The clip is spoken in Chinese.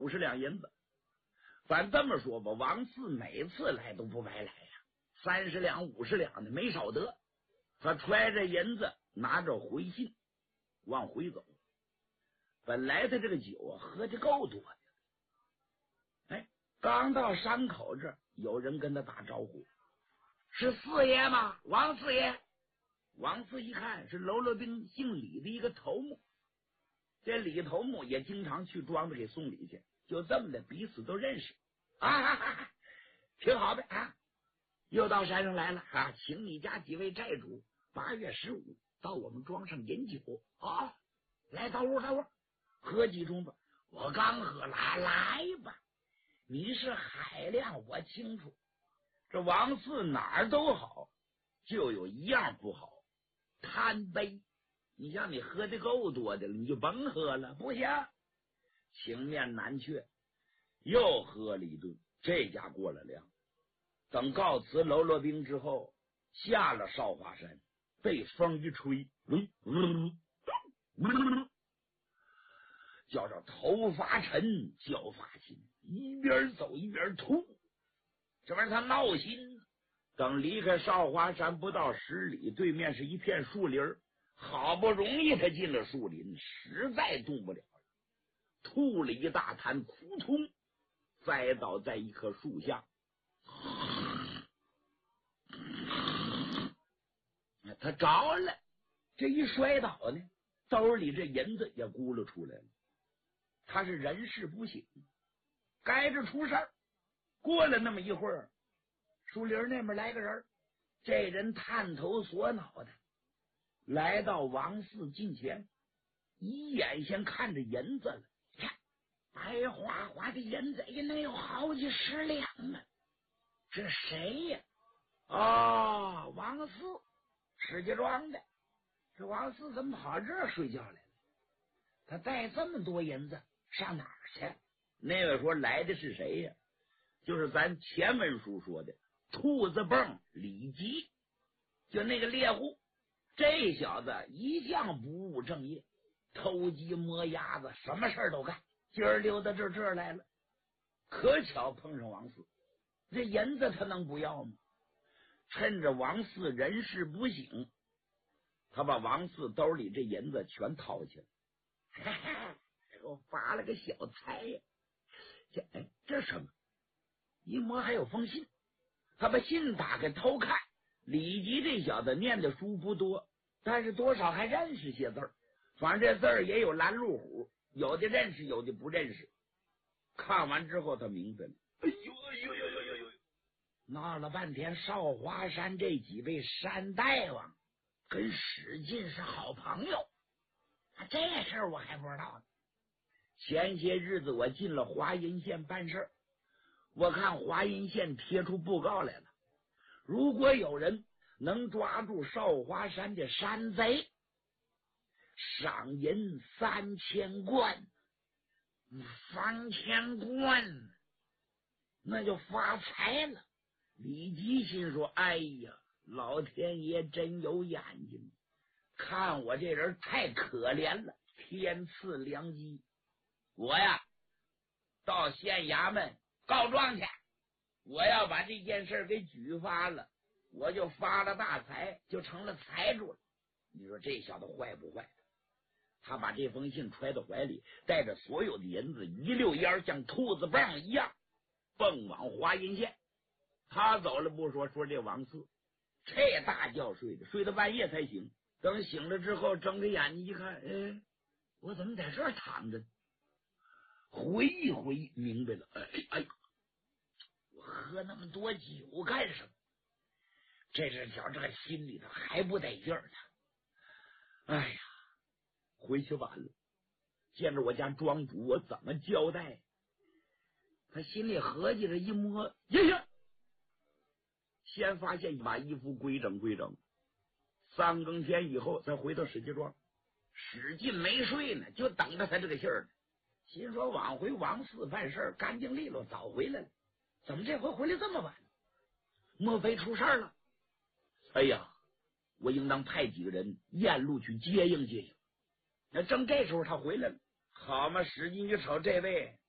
50两银子。咱这么说吧，王四每次来都不白来呀，30两50两的没少得。他揣着银子，拿着回信往回走。本来他这个酒啊喝的够多的，哎，刚到山口这儿，有人跟他打招呼：“是四爷吗？王四爷。”王四一看是喽啰兵姓李的一个头目，这李头目也经常去庄子给送礼去，就这么的彼此都认识啊，挺好的啊！又到山上来了啊，请你家几位寨主8月15到我们庄上饮酒啊，来到屋喝几盅吧。我刚喝来吧。你是海量，我清楚。这王四哪儿都好，就有一样不好，贪杯。你像你喝的够多的了，你就甭喝了，不行。情面难却，又喝了一顿，这家过了量。等告辞喽啰兵之后，下了少华山，被风一吹，叫上头发沉，脚发轻，一边走一边吐，这玩意儿他闹心。等离开少华山不到10里，对面是一片树林，好不容易他进了树林，实在动不了了，吐了一大滩，扑通栽倒在一棵树下。他着了，这一摔倒呢，兜里这银子也咕噜出来了。他是人事不省，该着出事儿。过了那么一会儿，树林那边来个人，这人探头锁脑的来到王四近前，一眼先看着银子了，呀，白花花的银子也能有好几10两呢。这谁呀？哦，王四，石家庄的。这王四怎么跑这儿睡觉来了？他带这么多银子上哪儿去？那位说来的是谁呀？就是咱前文书说的兔子蹦李吉，就那个猎户。这小子一向不务正业，偷鸡摸鸭子，什么事儿都干。今儿溜到这儿来了，可巧碰上王四，这银子他能不要吗？趁着王四人事不省，他把王四兜里这银子全掏去了。哈哈，我发了个小财呀！这什么？一摸还有封信。他把信打开偷看，李吉这小子念的书不多，但是多少还认识些字儿。反正这字儿也有拦路虎，有的认识，有的不认识。看完之后他明白了，哎呦，闹了半天少华山这几位山大王跟史进是好朋友，这事儿我还不知道呢。前些日子我进了华阴县办事儿，我看华阴县贴出布告来了，如果有人能抓住少华山的山贼，赏银3000贯。3000贯，那就发财了。李吉心说：哎呀，老天爷真有眼睛，看我这人太可怜了，天赐良机。我呀到县衙门告状去，我要把这件事给举发了，我就发了大财，就成了财主了。你说这小子坏不坏？他把这封信揣到怀里，带着所有的银子一溜烟像兔子蹦一样蹦往华阴县。他走了不说，说这王四这大觉睡到半夜才醒。等醒了之后，睁开眼睛一看，我怎么在这儿躺着？回一回明白了，我喝那么多酒干什么？这小子心里头还不得劲儿呢。哎呀，回去晚了，见着我家庄主，我怎么交代？他心里合计着，一摸，呀，先发现把衣服规整。3更天以后才回到史家庄，史进没睡呢，就等着他这个信儿呢。心说往回王四办事干净利落，早回来了，怎么这回回来这么晚？莫非出事了？哎呀，我应当派几个人沿路去接应。那正这时候他回来了，好嘛，史进一瞅这位